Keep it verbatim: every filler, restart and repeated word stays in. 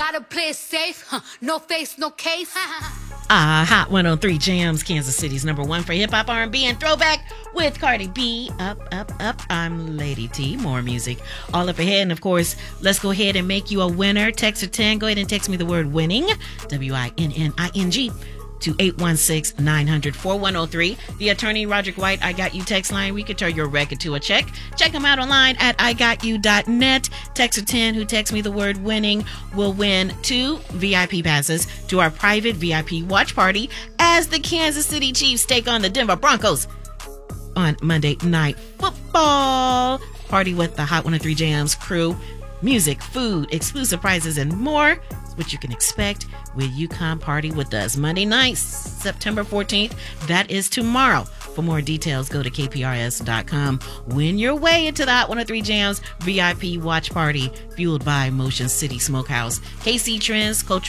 Gotta play it safe, huh? No face, no case. Ah, Hot one oh three Jams, Kansas City's number one for hip-hop, R and B, and throwback with Cardi B. Up, up, up. I'm Lady T. More music all up ahead. And, of course, let's go ahead and make you a winner. Text or ten. Go ahead and text me the word winning, W I N N I N G, to eight one six, nine hundred, forty-one oh three. The attorney, Roderick White, I Got You text line. We could turn your record to a check. Check them out online at I got you dot net. Texter ten who texts me the word winning will win two V I P passes to our private V I P watch party as the Kansas City Chiefs take on the Denver Broncos on Monday Night Football. Party with the Hot one oh three Jams crew. Music, food, exclusive prizes, and more. What you can expect when you come party with us. Monday night, September fourteenth. That is tomorrow. For more details, go to K P R S dot com. Win your way into the Hot one oh three Jams V I P watch party fueled by Motion City Smokehouse. K C Trends, Culture